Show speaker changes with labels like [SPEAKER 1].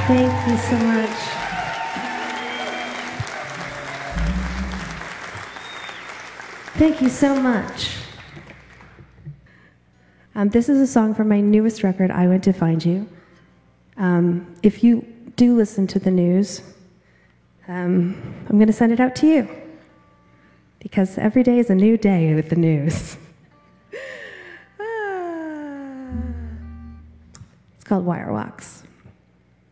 [SPEAKER 1] Thank you so much. Thank you so much. This is a song from my newest record, I Went to Find You. If you do listen to the news, I'm going to send it out to you, because every day is a new day with the news. It's called Wire Walks.